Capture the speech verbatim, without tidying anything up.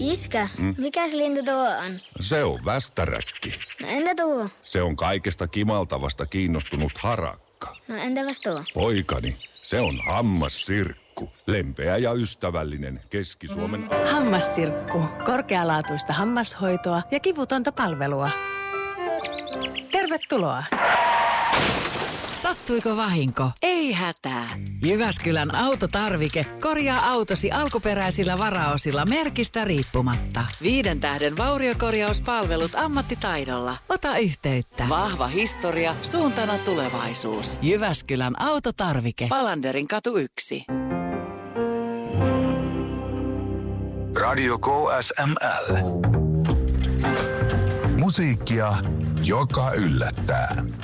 Iskä, mm? mikäs lintu tuo on? Se on västäräkki. No entä tuo? Se on kaikesta kimaltavasta kiinnostunut harakka. No entäpäs tuo? Poikani, se on hammassirkku. Lempeä ja ystävällinen Keski-Suomen... Hammassirkku. Korkealaatuista hammashoitoa ja kivutonta palvelua. Tervetuloa! Sattuiko vahinko? Ei hätää. Jyväskylän autotarvike korjaa autosi alkuperäisillä varaosilla merkistä riippumatta. Viiden tähden vauriokorjauspalvelut ammattitaidolla. Ota yhteyttä. Vahva historia, suuntana tulevaisuus. Jyväskylän autotarvike. Palanderin katu yksi. Radio K S M L. Musiikkia, joka yllättää.